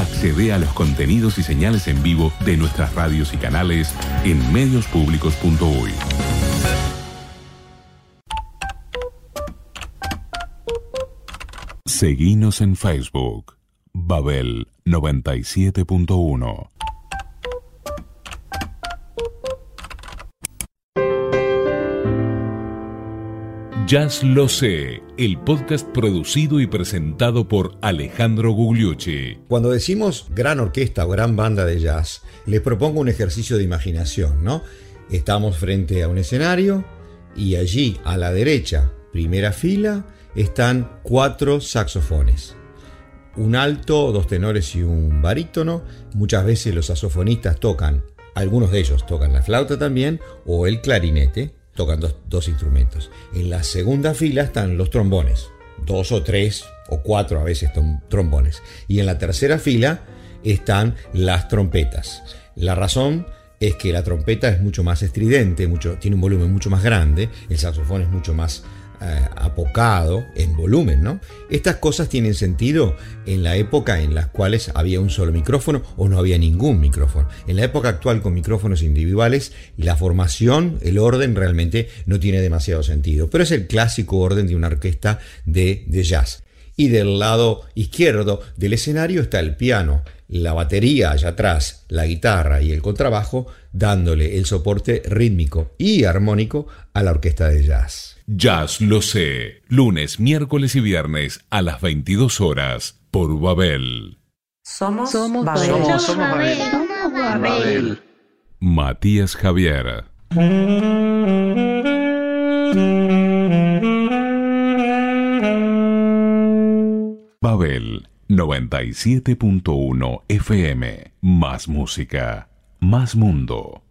Accede a los contenidos y señales en vivo de nuestras radios y canales en mediospublicos.uy. Seguinos en Facebook, Babel 97.1. Jazz Lo Sé, el podcast producido y presentado por Alejandro Gugliucci. Cuando decimos gran orquesta o gran banda de jazz, les propongo un ejercicio de imaginación, ¿no? Estamos frente a un escenario y allí a la derecha, primera fila, están 4 saxofones. Un alto, 2 tenores y un barítono. Muchas veces los saxofonistas tocan, algunos de ellos tocan la flauta también, o el clarinete. Tocan dos instrumentos. En la segunda fila están los trombones, 2 o 3 o 4 a veces trombones. Y en la tercera fila están las trompetas. La razón es que la trompeta es mucho más estridente, tiene un volumen mucho más grande, el saxofón es mucho más apocado en volumen, ¿no? Estas cosas tienen sentido en la época en las cuales había un solo micrófono o no había ningún micrófono. En la época actual, con micrófonos individuales, la formación, el orden realmente no tiene demasiado sentido, pero es el clásico orden de una orquesta de jazz. Y del lado izquierdo del escenario está el piano, la batería allá atrás, la guitarra y el contrabajo, dándole el soporte rítmico y armónico a la orquesta de jazz. Jazz Lo Sé, lunes, miércoles y viernes a las 22 horas por Babel. Somos Babel. Somos Babel. Matías Javier. Babel 97.1 FM. Más música, más mundo.